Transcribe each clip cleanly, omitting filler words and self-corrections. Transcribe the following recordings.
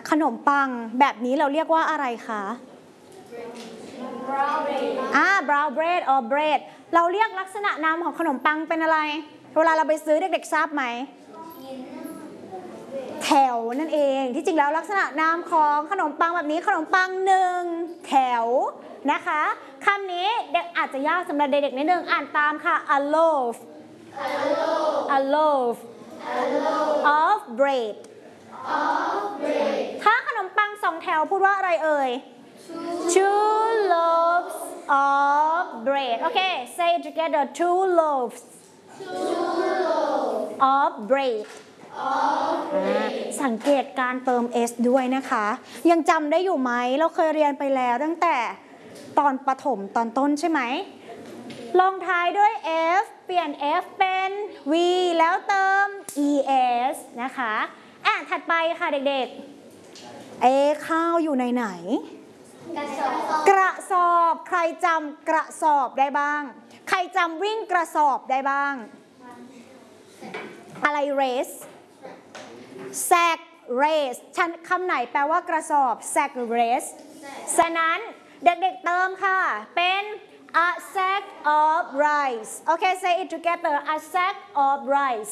ขนมปังแบบนี้เราเรียกว่าอะไรคะ brown bread or bread เราเรียกลักษณะนามของขนมปังเป็นอะไรเวลาเราไปซื้อเด็กๆทราบไหมแถวนั่นเองที่จริงแล้วลักษณะนามของขนมปังแบบนี้ขนมปัง1แถวนะคะคำนี้เด็กอาจจะยากสำหรับเด็กๆนิดนึงอ่านตามค่ะ a loaf of bread ถ้าขนมปัง2แถวพูดว่าอะไรเอ่ย two loaves of bread โอเค say together two loaves of bread สังเกตการเติม s ด้วยนะคะยังจำได้อยู่ไหมเราเคยเรียนไปแล้วตั้งแต่ตอนประถมตอนต้นใช่ไหมลงท้ายด้วย f เปลี่ยน f เป็น v แล้วเติม es นะคะถัดไปค่ะเด็กๆข้าวอยู่ในไหนกระสอบใครจำกระสอบได้บ้างใครจำวิ่งกระสอบได้บ้างอะไร race sack race คำไหนแปลว่ากระสอบ sack race ฉะนั้นเด็กๆเติมค่ะเป็น a sack of rice โอเค say it together a sack of rice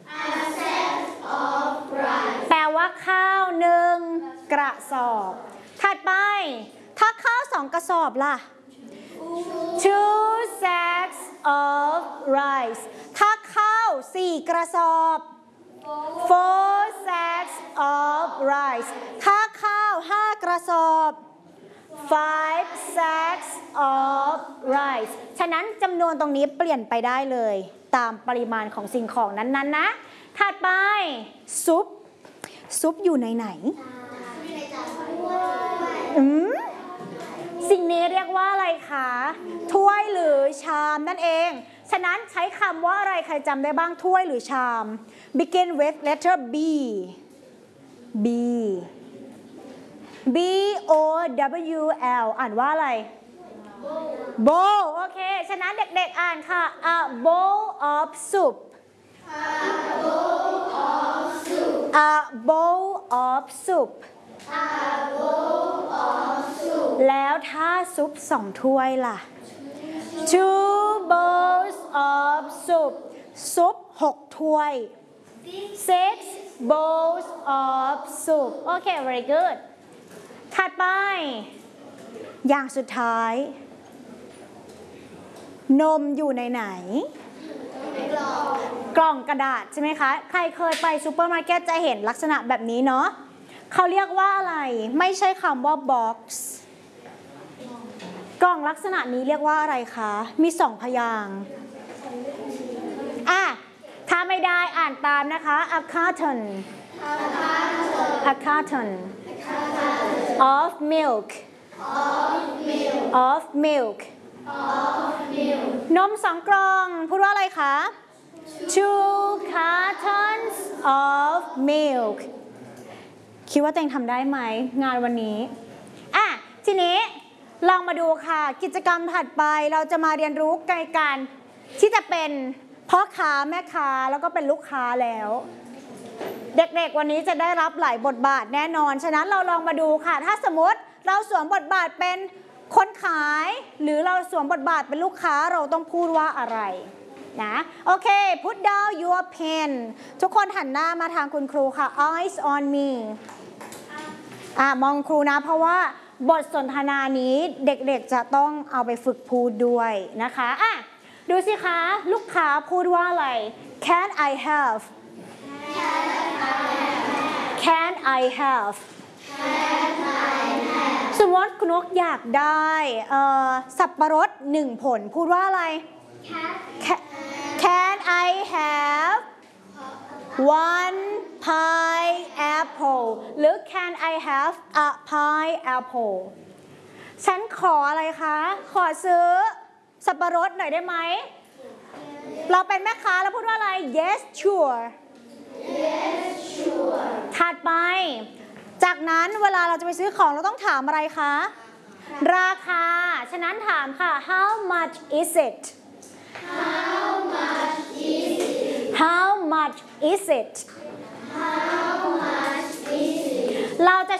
แปลว่าข้าว1กระสอบถัดไปถ้าข้าว2กระสอบล่ะ two sacks of rice ถ้าข้าว4กระสอบ four sacks of rice ถ้าข้าว5กระสอบ five sacks of rice ฉะนั้นจำนวนตรงนี้เปลี่ยนไปได้เลยตามปริมาณของสิ่งของนั้นๆนะถัดไปซุปอยู่ในไหนสิ่งนี้เรียกว่าอะไรคะถ้วยหรือชามนั่นเองฉะนั้นใช้คำว่าอะไรใครจำได้บ้างถ้วยหรือชาม begin with letter B B O W L อ่านว่าอะไร bowl โอเคฉะนั้นเด็กๆอ่านค่ะ a bowl of soup a bowl of soup แล้วถ้าซุป2ถ้วยล่ะ two bowls of soup ซุป6ถ้วย six bowls of soup โอเค very good ถัดไปอย่างสุดท้ายนมอยู่ในไหนกล่องกระดาษใช่ไหมคะใครเคยไปซูเปอร์มาร์เก็ตจะเห็นลักษณะแบบนี้เนาะเขาเรียกว่าอะไรไม่ใช่คำว่า box กล่องลักษณะนี้เรียกว่าอะไรคะมี2พยางค์ถ้าไม่ได้อ่านตามนะคะ a carton of milk นม2กล่องพูดว่าอะไรคะ two cartons of milk คิดว่าตัวเองทำได้ไหมงานวันนี้ทีนี้ลองมาดูค่ะกิจกรรมถัดไปเราจะมาเรียนรู้การที่จะเป็นพ่อค้าแม่ค้าแล้วก็เป็นลูกค้าแล้วเด็กๆวันนี้จะได้รับหลายบทบาทแน่นอนฉะนั้นเราลองมาดูค่ะถ้าสมมติเราสวมบทบาทเป็นคนขายหรือเราสวมบทบาทเป็นลูกค้าเราต้องพูดว่าอะไรนะโอเค put down your pen ทุกคนหันหน้ามาทางคุณครูค่ะ eyes on me มองครูนะเพราะว่าบทสนทนานี้เด็กๆจะต้องเอาไปฝึกพูดด้วยนะคะดูสิคะลูกค้าพูดว่าอะไร Can I haveสมมติคุณนกอยากได้สับปะรด1ผลพูดว่าอะไร Can I have one pineapple หรือ Can I have a pineapple ฉันขออะไรคะขอซื้อสับปะรดหน่อยได้ไหมเราเป็นแม่ค้าแล้วพูดว่าอะไร Yes sure ถัดไปจากนั้นเวลาเราจะไปซื้อของเราต้องถามอะไรคะราคาฉะนั้นถามค่ะ How much is itเราจะ